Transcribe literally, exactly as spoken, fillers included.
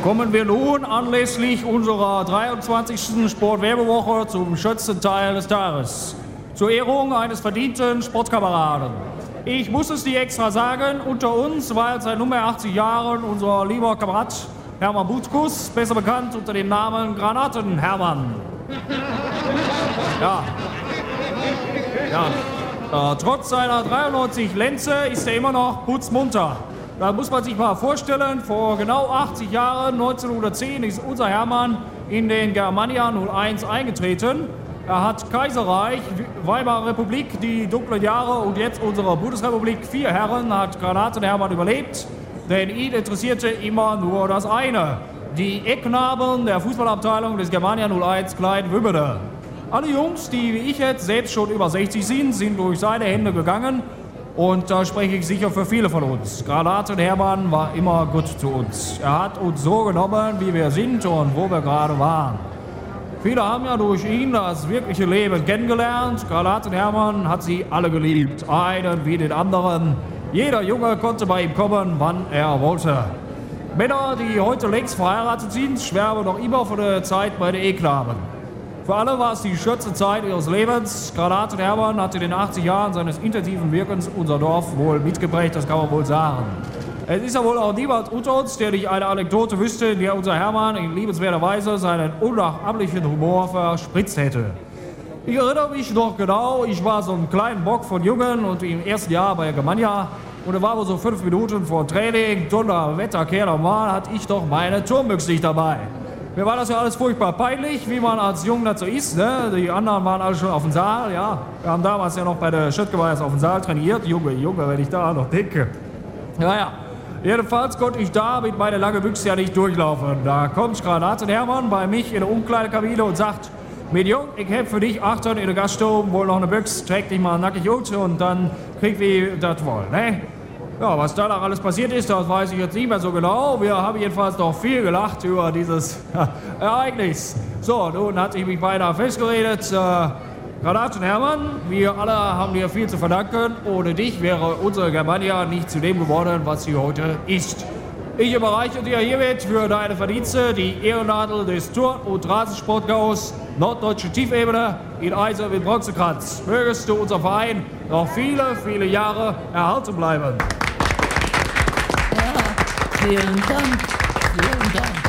Kommen wir nun anlässlich unserer dreiundzwanzigsten Sportwerbewoche zum Schützenteil des Tages. Zur Ehrung eines verdienten Sportkameraden. Ich muss es dir extra sagen, unter uns weilt seit nunmehr achtzig Jahren unser lieber Kamerad Hermann Butkus, besser bekannt unter dem Namen Granaten-Hermann. Ja. Ja. Äh, trotz seiner dreiundneunzig Lenze ist er immer noch putzmunter. Da muss man sich mal vorstellen, vor genau achtzig Jahren, neunzehnhundertzehn, ist unser Hermann in den Germania null eins eingetreten. Er hat Kaiserreich, Weimarer Republik, die dunklen Jahre und jetzt unsere Bundesrepublik, vier Herren, hat Granaten-Hermann überlebt. Denn ihn interessierte immer nur das eine: die Ecknaben der Fußballabteilung des Germania null eins Klein-Wümmede. Alle Jungs, die wie ich jetzt selbst schon über sechzig sind, sind durch seine Hände gegangen. Und da spreche ich sicher für viele von uns. Granaten-Hermann war immer gut zu uns. Er hat uns so genommen, wie wir sind und wo wir gerade waren. Viele haben ja durch ihn das wirkliche Leben kennengelernt. Granaten-Hermann hat sie alle geliebt, einen wie den anderen. Jeder Junge konnte bei ihm kommen, wann er wollte. Männer, die heute längst verheiratet sind, schwärmen noch immer von der Zeit bei den E-Knaben. Für alle war es die schönste Zeit ihres Lebens. Granaten-Hermann hat in den achtzig Jahren seines intensiven Wirkens unser Dorf wohl mitgeprägt, das kann man wohl sagen. Es ist ja wohl auch niemand unter uns, der nicht eine Anekdote wüsste, in der unser Hermann in liebenswerter Weise seinen unnachahmlichen Humor verspritzt hätte. Ich erinnere mich noch genau, ich war so ein kleiner Bock von Jungen und im ersten Jahr bei Germania. Und da war wohl so fünf Minuten vor Training, Donnerwetter, Kerl normal, hatte ich doch meine Turmbüchse nicht dabei. Mir war das ja alles furchtbar peinlich, wie man als Jung dazu ist, ne? Die anderen waren alle schon auf dem Saal, ja. Wir haben damals ja noch bei der Schüttgeweiß auf dem Saal trainiert. Junge, Junge, wenn ich da noch denke. Naja, jedenfalls konnte ich da mit meiner langen Büchse ja nicht durchlaufen. Da kommt Granaten-Hermann bei mich in der Umkleidekabine und sagt: Medium, ich hab für dich achtern in der Gaststube wohl noch eine Büchse, träg dich mal nackig aus und dann krieg wir das wohl, ne? Ja, was danach alles passiert ist, das weiß ich jetzt nicht mehr so genau. Wir haben jedenfalls noch viel gelacht über dieses Ereignis. So, nun hatte ich mich beinahe festgeredet. Äh, Granaten-Hermann, wir alle haben dir viel zu verdanken. Ohne dich wäre unsere Germania nicht zu dem geworden, was sie heute ist. Ich überreiche dir hiermit für deine Verdienste die Ehrennadel des Turn- und Rasensportgaus Norddeutsche Tiefebene in Eisen mit Bronzekranz. Mögest du unser Verein noch viele, viele Jahre erhalten bleiben. Ja, vielen Dank. Vielen Dank.